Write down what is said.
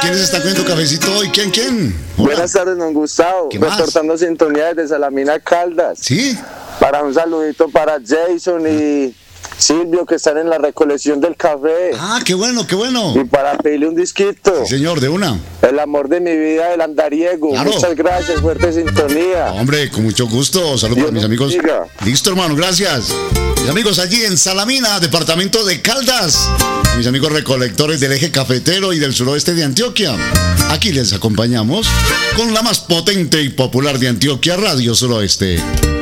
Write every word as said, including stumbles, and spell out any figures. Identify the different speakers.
Speaker 1: ¿quiénes están comiendo cafecito hoy? ¿Quién, quién? Hola.
Speaker 2: Buenas tardes, don Gustavo.
Speaker 1: ¿Qué más?
Speaker 2: Reportando sintonía desde Salamina Caldas.
Speaker 1: ¿Sí?
Speaker 2: Para un saludito para Jason y Silvio, que están en la recolección del café.
Speaker 1: Ah, qué bueno, qué bueno.
Speaker 2: Y para pedirle un disquito.
Speaker 1: Sí, señor, de una.
Speaker 2: El amor de mi vida, el andariego.
Speaker 1: Claro.
Speaker 2: Muchas gracias, fuerte sintonía.
Speaker 1: Hombre, con mucho gusto. Saludos
Speaker 2: Dios
Speaker 1: a mis
Speaker 2: los
Speaker 1: amigos.
Speaker 2: bendiga.
Speaker 1: Listo, hermano, gracias. Mis amigos allí en Salamina, departamento de Caldas. A mis amigos recolectores del eje cafetero y del suroeste de Antioquia. Aquí les acompañamos con la más potente y popular de Antioquia, Radio Suroeste.